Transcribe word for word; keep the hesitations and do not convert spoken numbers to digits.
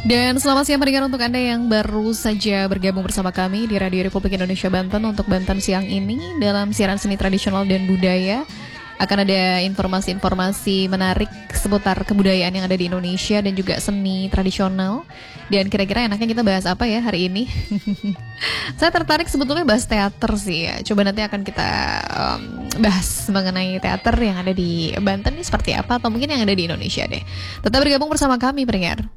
Dan selamat siang pendengar untuk Anda yang baru saja bergabung bersama kami di Radio Republik Indonesia Banten untuk Banten siang ini. Dalam siaran seni tradisional dan budaya akan ada informasi-informasi menarik seputar kebudayaan yang ada di Indonesia dan juga seni tradisional. Dan kira-kira enaknya kita bahas apa ya hari ini? Saya tertarik sebetulnya bahas teater sih ya. Coba nanti akan kita um, bahas mengenai teater yang ada di Banten ini seperti apa, atau mungkin yang ada di Indonesia deh. Tetap bergabung bersama kami pendengar.